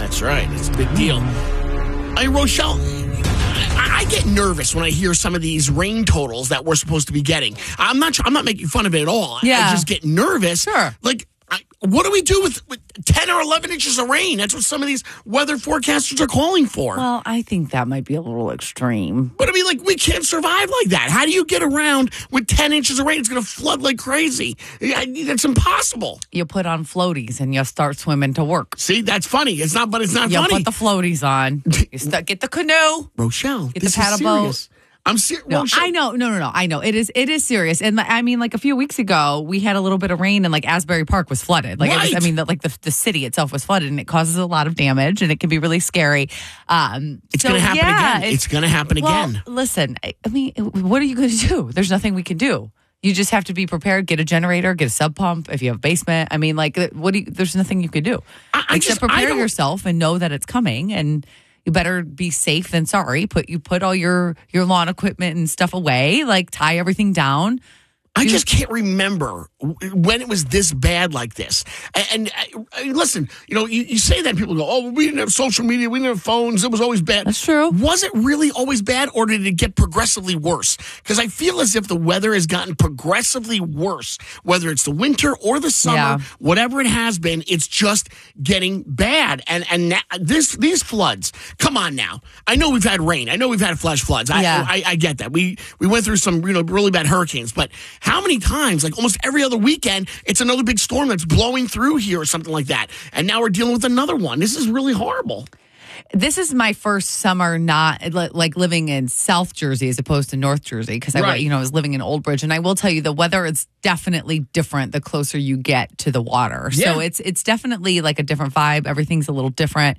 That's right. It's a big deal. Hey, Rochelle, I get nervous when I hear some of these rain totals that we're supposed to be getting. I'm not making fun of it at all. Yeah. I just get nervous. Sure. Like, what do we do with 10 or 11 inches of rain? That's what some of these weather forecasters are calling for. Well, I think that might be a little extreme. But I mean, like, we can't survive like that. How do you get around with 10 inches of rain? It's going to flood like crazy. That's impossible. You put on floaties and you start swimming to work. See, that's funny. It's not funny. You put the floaties on. You get the canoe. Rochelle, Get this the paddle is serious. I'm serious. No, I know. No. I know. It is serious. And I mean, like a few weeks ago, we had a little bit of rain and like Asbury Park was flooded. Like, right. the city itself was flooded and it causes a lot of damage and it can be really scary. It's going to happen again. It's going to happen again. Listen, I mean, what are you going to do? There's nothing we can do. You just have to be prepared. Get a generator, get a sub pump. If you have a basement, I mean, like, there's nothing you could do. Except prepare yourself and know that it's coming, and you better be safe than sorry. You put all your lawn equipment and stuff away, like tie everything down. I just can't remember when it was this bad like this. And listen, you say that, people go, oh, we didn't have social media, we didn't have phones, it was always bad. That's true. Was it really always bad, or did it get progressively worse? Because I feel as if the weather has gotten progressively worse, whether it's the winter or the summer, whatever it has been, it's just getting bad. And now, these floods, come on now. I know we've had rain. I know we've had flash floods. I get that. We went through some really bad hurricanes, but how many times, like almost every other weekend, it's another big storm that's blowing through here or something like that. And now we're dealing with another one. This is really horrible. This is my first summer not like living in South Jersey as opposed to North Jersey, because I was living in Old Bridge, and I will tell you the weather is definitely different the closer you get to the water. Yeah. So it's definitely like a different vibe. Everything's a little different.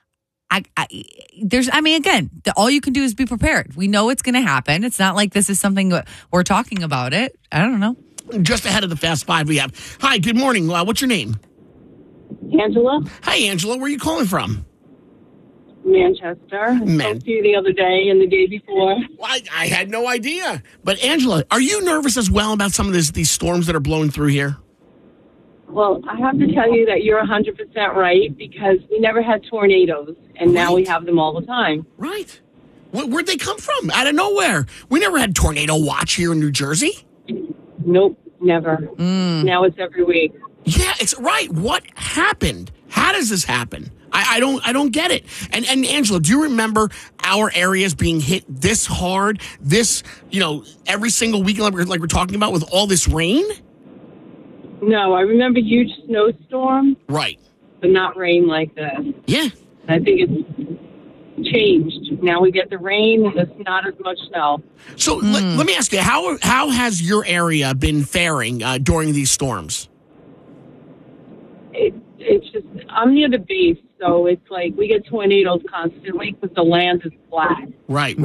Again, all you can do is be prepared. We know it's going to happen. It's not like this is something we're talking about it. I don't know. Just ahead of the Fast Five we have. Hi, good morning. What's your name? Angela. Hi, Angela. Where are you calling from? Manchester. I spoke to you the other day and the day before. Well, I had no idea. But Angela, are you nervous as well about some of these storms that are blowing through here? Well, I have to tell you that you're 100% right, because we never had tornadoes, and now we have them all the time. Right. Where'd they come from? Out of nowhere. We never had tornado watch here in New Jersey. Nope, never. Now it's every week. Yeah, it's right. What happened? How does this happen? I don't get it. And Angela, do you remember our areas being hit this hard, every single weekend like we're talking about with all this rain? No, I remember huge snowstorm. Right. But not rain like this. Yeah. I think it's changed. Now we get the rain, and it's not as much snow. So let me ask you, how has your area been faring during these storms? It's just, I'm near the base, so it's like we get tornadoes constantly because the land is flat. Right.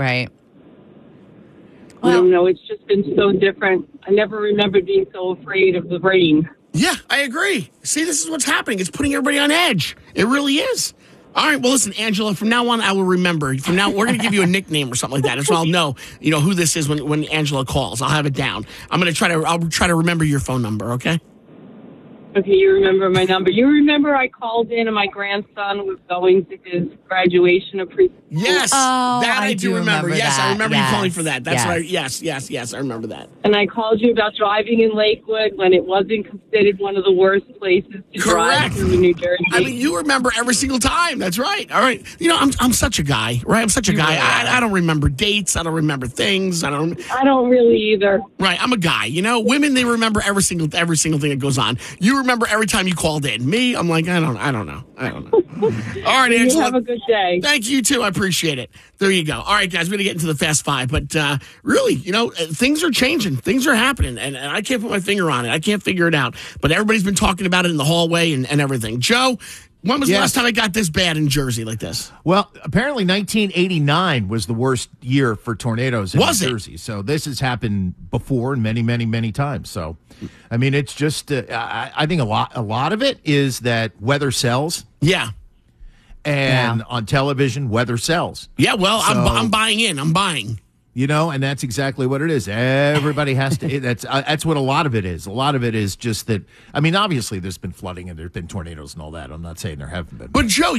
I don't know. It's just been so different. I never remember being so afraid of the rain. Yeah, I agree. See, this is what's happening. It's putting everybody on edge. It really is. All right, well, listen, Angela, from now on, I will remember. From now, we're going to give you a nickname or something like that. That's why I'll know, who this is when Angela calls. I'll have it down. I'll try to remember your phone number, okay? Okay, you remember my number. You remember I called in and my grandson was going to his graduation of preschool? Yes, that I do remember. Yes, that. I remember you calling for that. That's yes. right. Yes, I remember that. And I called you about driving in Lakewood when it wasn't considered one of the worst places to drive through in New Jersey. I mean, you remember every single time. That's right. All right. I'm such a guy, right? I'm such a guy. I don't remember dates. I don't remember things. I don't really either. Right. I'm a guy. Women, they remember every single thing that goes on. You remember every time you called in. Me, I'm like, I don't know. All right, Angela. You have a good day. Thank you, too. I appreciate it. There you go. All right, guys, we're going to get into the Fast Five. But really, things are changing. Things are happening. And I can't put my finger on it. I can't figure it out. But everybody's been talking about it in the hallway and everything. Joe, when was the last time it got this bad in Jersey like this? Well, apparently 1989 was the worst year for tornadoes in New Jersey. So this has happened before and many, many, many times. So, I mean, it's just, I think a lot of it is that weather sells. Yeah. And on television, weather sells. Yeah, well, so, I'm buying in. I'm buying. And that's exactly what it is. Everybody has to. That's what a lot of it is. A lot of it is just that. I mean, obviously, there's been flooding and there's been tornadoes and all that. I'm not saying there haven't been. But Joe,